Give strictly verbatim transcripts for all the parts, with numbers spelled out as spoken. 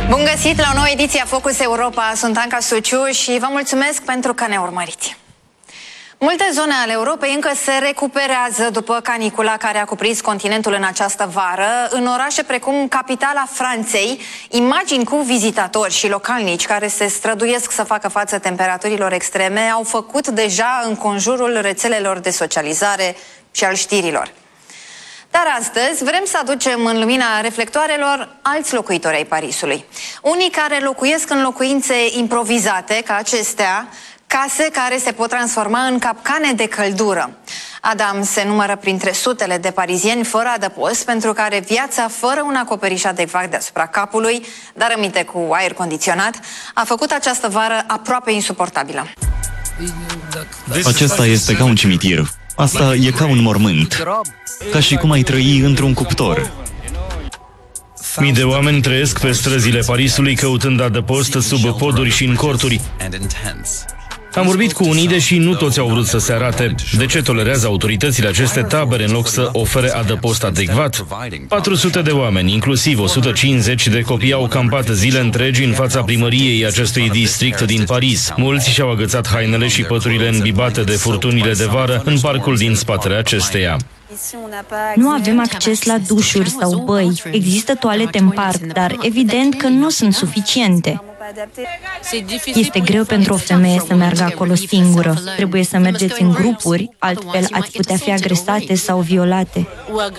Bun găsit la o nouă ediție a Focus Europa. Sunt Anca Suciu și vă mulțumesc pentru că ne urmăriți. Multe zone ale Europei încă se recuperează după canicula care a cuprins continentul în această vară. În orașe precum capitala Franței, imagini cu vizitatori și localnici care se străduiesc să facă față temperaturilor extreme au făcut deja înconjurul rețelelor de socializare și al știrilor. Dar astăzi vrem să aducem în lumina reflectoarelor alți locuitori ai Parisului. Unii care locuiesc în locuințe improvizate ca acestea, case care se pot transforma în capcane de căldură. Adam se numără printre sutele de parizieni fără adăpost, pentru care viața fără un acoperiș adecvat deasupra capului, dar aminte cu aer condiționat, a făcut această vară aproape insuportabilă. Acesta este ca un cimitir. Asta e ca un mormânt. Ca și cum ai trăi într-un cuptor. Mii de oameni trăiesc pe străzile Parisului căutând adăpost sub poduri și în corturi. Am vorbit cu unii, deși nu toți au vrut să se arate. De ce tolerează autoritățile aceste tabere în loc să ofere adăpost adecvat? patru sute de oameni, inclusiv o sută cincizeci de copii, au campat zile întregi în fața primăriei acestui district din Paris. Mulți și-au agățat hainele și păturile îmbibate de furtunile de vară în parcul din spatele acesteia. Nu avem acces la dușuri sau băi. Există toalete în parc, dar evident că nu sunt suficiente. Este greu pentru o femeie să meargă acolo singură. Trebuie să mergeți în grupuri, altfel ați putea fi agresate sau violate.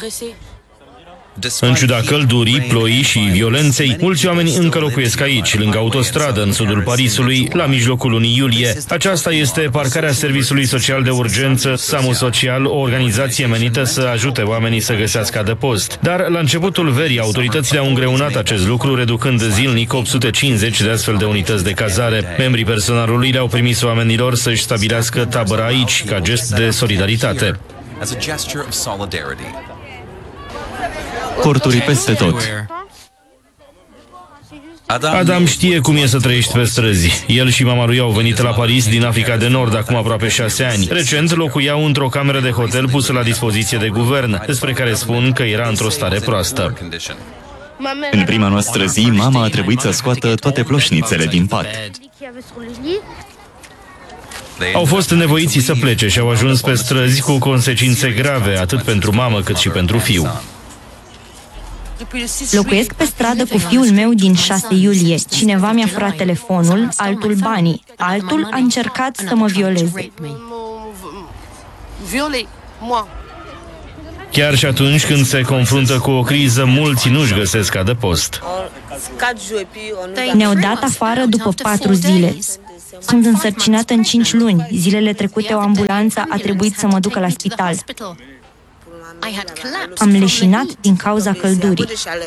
În ciuda căldurii, ploii și violenței, mulți oameni încă locuiesc aici, lângă autostradă, în sudul Parisului, la mijlocul lunii iulie. Aceasta este parcarea Serviciului Social de Urgență SAMU Social, o organizație menită să ajute oamenii să găsească adăpost. Dar la începutul verii, autoritățile au îngreunat acest lucru, reducând zilnic opt sute cincizeci de astfel de unități de cazare. Membrii personalului le-au permis oamenilor să-și stabilească tabăra aici, ca gest de solidaritate. Corturi peste tot. Adam știe cum e să trăiești pe străzi. El și mama lui au venit la Paris din Africa de Nord acum aproape șase ani. Recent locuiau într-o cameră de hotel pusă la dispoziție de guvern, despre care spun că era într-o stare proastă. În prima noastră zi, mama a trebuit să scoată toate ploșnițele din pat. Au fost nevoiți să plece și au ajuns pe străzi cu consecințe grave, atât pentru mamă cât și pentru fiu. Locuiesc pe stradă cu fiul meu din șase iulie. Cineva mi-a furat telefonul, altul banii. Altul a încercat să mă violeze. Chiar și atunci când se confruntă cu o criză, mulți nu-și găsesc adăpost. Ne-au dat afară după patru zile. Sunt însărcinată în cinci luni. Zilele trecute o ambulanță a trebuit să mă ducă la spital. Am leșinat din cauza căldurii.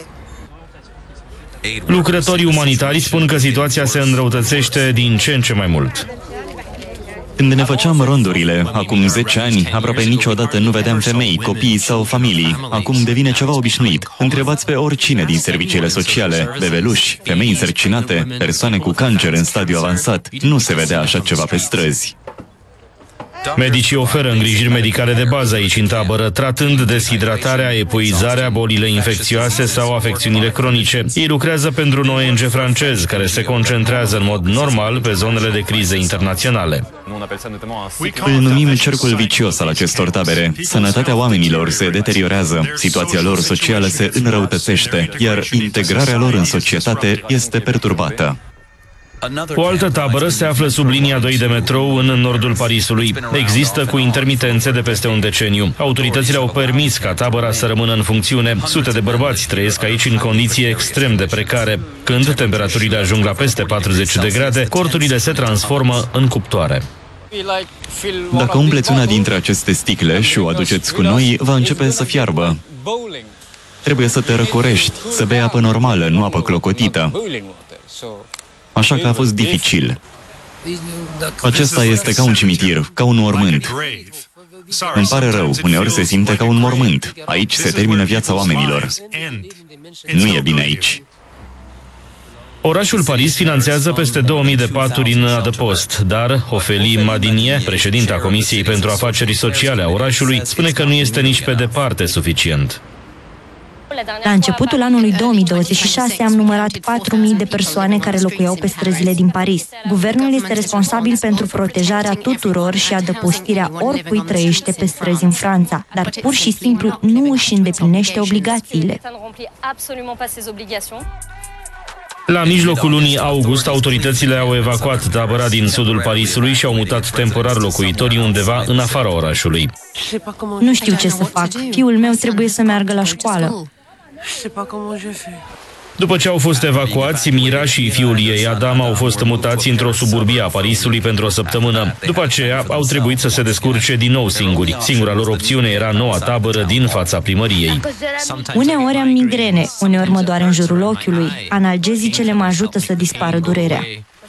Lucrătorii umanitari spun că situația se înrăutățește din ce în ce mai mult. Când ne făceam rondurile, acum zece ani, aproape niciodată nu vedeam femei, copii sau familii. Acum devine ceva obișnuit. Întrebați pe oricine din serviciile sociale, bebeluși, femei însărcinate, persoane cu cancer în stadiu avansat. Nu se vedea așa ceva pe străzi. Medicii oferă îngrijiri medicale de bază aici în tabără, tratând deshidratarea, epuizarea, bolile infecțioase sau afecțiunile cronice. Ei lucrează pentru un O N G francez care se concentrează în mod normal pe zonele de crize internaționale. Îl numim cercul vicios al acestor tabere. Sănătatea oamenilor se deteriorează, situația lor socială se înrăutățește, iar integrarea lor în societate este perturbată. O altă tabără se află sub linia doi de metrou în nordul Parisului. Există cu intermitențe de peste un deceniu. Autoritățile au permis ca tabăra să rămână în funcțiune. Sute de bărbați trăiesc aici în condiții extrem de precare. Când temperaturile ajung la peste patruzeci de grade, corturile se transformă în cuptoare. Dacă umpleți una dintre aceste sticle și o aduceți cu noi, va începe să fiarbă. Trebuie să te răcorești, să bei apă normală, nu apă clocotită. Așa că a fost dificil. Acesta este ca un cimitir, ca un mormânt. Îmi pare rău, uneori se simte ca un mormânt. Aici se termină viața oamenilor. Nu e bine aici. Orașul Paris finanțează peste două mii de paturi în adăpost, dar Ophélie Madinier, președinta Comisiei pentru Afaceri Sociale a orașului, spune că nu este nici pe departe suficient. La începutul anului două mii douăzeci și șase am numărat patru mii de persoane care locuiau pe străzile din Paris. Guvernul este responsabil pentru protejarea tuturor și adăpostirea oricui trăiește pe străzi în Franța, dar pur și simplu nu își îndeplinește obligațiile. La mijlocul lunii august, autoritățile au evacuat tabăra din sudul Parisului și au mutat temporar locuitorii undeva în afara orașului. Nu știu ce să fac. Fiul meu trebuie să meargă la școală. După ce au fost evacuați, Mira și fiul ei, Adam, au fost mutați într-o suburbie a Parisului pentru o săptămână. După aceea, au trebuit să se descurce din nou singuri. Singura lor opțiune era noua tabără din fața primăriei. Uneori am migrene, uneori mă doare în jurul ochiului. Analgezicele mă ajută să dispară durerea.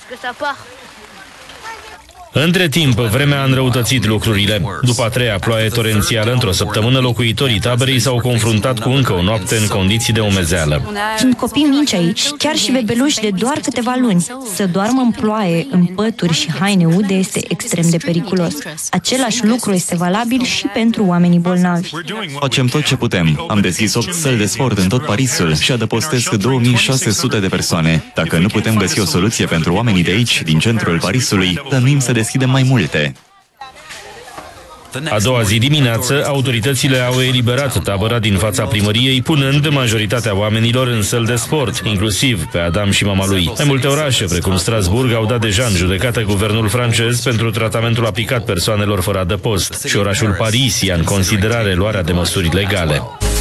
Între timp, vremea a înrăutățit lucrurile. După a treia ploaie torențială într-o săptămână, locuitorii taberei s-au confruntat cu încă o noapte în condiții de umezeală. Sunt copii mici aici, chiar și bebeluși de doar câteva luni. Să doarmă în ploaie, în pături și haine ude este extrem de periculos. Același lucru este valabil și pentru oamenii bolnavi. Facem tot ce putem. Am deschis opt săli de sport în tot Parisul și adăpostesc două mii șase sute de persoane. Dacă nu putem găsi o soluție pentru oamenii de aici, din centrul Parisului, dănuim să deschidem mai multe. A doua zi dimineață, autoritățile au eliberat tabăra din fața primăriei, punând majoritatea oamenilor în săli de sport, inclusiv pe Adam și mama lui. Mai multe orașe, precum Strasbourg, au dat deja în judecată guvernul francez pentru tratamentul aplicat persoanelor fără adăpost și orașul Paris ia în considerare luarea de măsuri legale.